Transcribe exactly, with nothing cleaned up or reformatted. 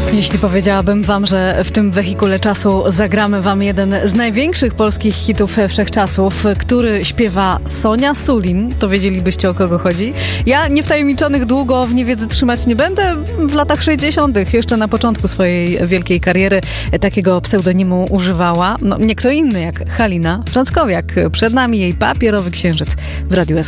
Jeśli powiedziałabym wam, że w tym wehikule czasu zagramy wam jeden z największych polskich hitów wszechczasów, który śpiewa Sonia Sulin, to wiedzielibyście, o kogo chodzi. Ja niewtajemniczonych długo w niewiedzy trzymać nie będę. W latach sześćdziesiątych, jeszcze na początku swojej wielkiej kariery, takiego pseudonimu używała no, nie kto inny jak Halina Frąckowiak. Przed nami jej Papierowy Księżyc w Radiu S K.